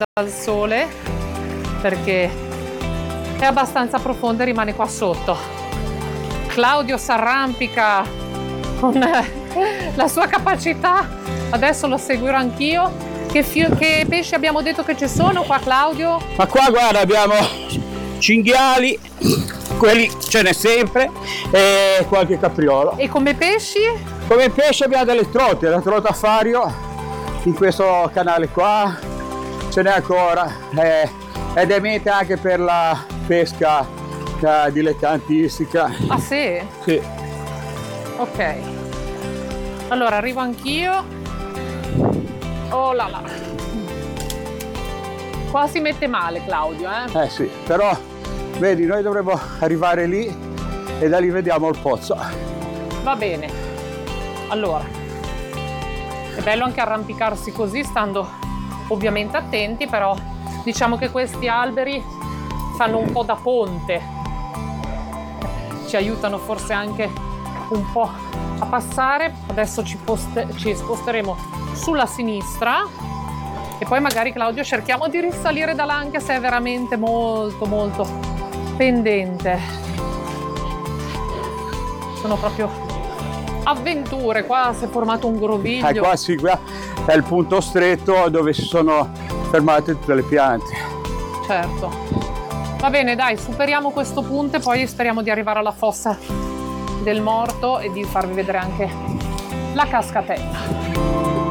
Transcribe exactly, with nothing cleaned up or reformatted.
dal sole perché è abbastanza profonda e rimane qua sotto. Claudio s'arrampica con la sua capacità, adesso lo seguirò anch'io. Che, che pesci abbiamo detto che ci sono qua, Claudio? Ma qua guarda, abbiamo cinghiali, quelli ce n'è sempre, e qualche capriolo. E come pesci? Come pesce abbiamo delle trote, la trota fario in questo canale qua ce n'è ancora, eh, ed è mete anche per la pesca eh, dilettantistica. Ah sì? Sì. Ok, allora arrivo anch'io. Oh là là, qua si mette male Claudio, eh? Eh sì, però vedi, noi dovremmo arrivare lì e da lì vediamo il pozzo. Va bene, allora è bello anche arrampicarsi così, stando ovviamente attenti, però diciamo che questi alberi fanno un po' da ponte, ci aiutano forse anche un po' a passare. Adesso ci, poste- ci sposteremo sulla sinistra e poi magari, Claudio, cerchiamo di risalire da là, anche se è veramente molto molto pendente. Sono proprio avventure, qua si è formato un groviglio. Eh, qua sì, qua è il punto stretto dove si sono fermate tutte le piante. Certo. Va bene, dai, superiamo questo punto e poi speriamo di arrivare alla fossa del morto e di farvi vedere anche la cascatella.